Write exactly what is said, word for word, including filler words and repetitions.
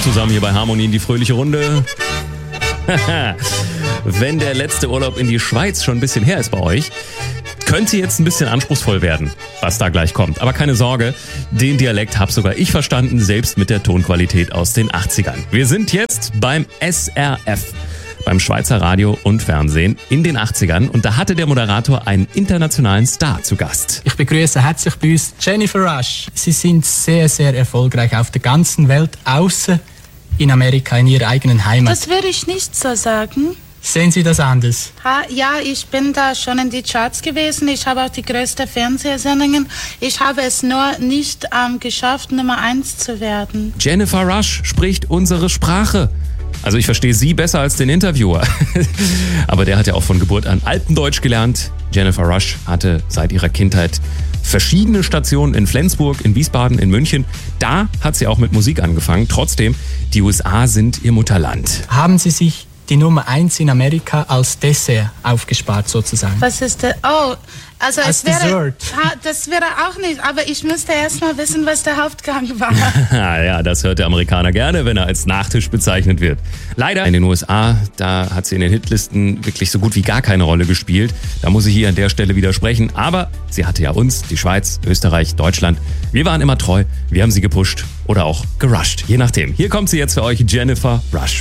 zusammen hier bei Harmonie in die fröhliche Runde. Wenn der letzte Urlaub in die Schweiz schon ein bisschen her ist bei euch, könnte jetzt ein bisschen anspruchsvoll werden, was da gleich kommt. Aber keine Sorge, den Dialekt habe sogar ich verstanden, selbst mit der Tonqualität aus den achtzigern. Wir sind jetzt beim S R F, beim Schweizer Radio und Fernsehen in den achtzigern. Und da hatte der Moderator einen internationalen Star zu Gast. Ich begrüße herzlich bei uns Jennifer Rush. Sie sind sehr, sehr erfolgreich auf der ganzen Welt, außer in Amerika, in ihrer eigenen Heimat. Das würde ich nicht so sagen. Sehen Sie das anders? Ha, ja, ich bin da schon in die Charts gewesen. Ich habe auch die größten Fernsehsendungen. Ich habe es nur nicht ähm, geschafft, Nummer eins zu werden. Jennifer Rush spricht unsere Sprache. Also ich verstehe sie besser als den Interviewer. Aber der hat ja auch von Geburt an Alpendeutsch gelernt. Jennifer Rush hatte seit ihrer Kindheit verschiedene Stationen in Flensburg, in Wiesbaden, in München. Da hat sie auch mit Musik angefangen. Trotzdem, die U S A sind ihr Mutterland. Haben Sie sich die Nummer eins in Amerika als Dessert aufgespart sozusagen? Was ist der? Oh, also als es wäre, Dessert. ha, das wäre auch nicht, aber ich müsste erst mal wissen, was der Hauptgang war. Ja, das hört der Amerikaner gerne, wenn er als Nachtisch bezeichnet wird. Leider in den U S A, da hat sie in den Hitlisten wirklich so gut wie gar keine Rolle gespielt. Da muss ich hier an der Stelle widersprechen. Aber sie hatte ja uns, die Schweiz, Österreich, Deutschland. Wir waren immer treu, wir haben sie gepusht oder auch gerusht, je nachdem. Hier kommt sie jetzt für euch, Jennifer Rush.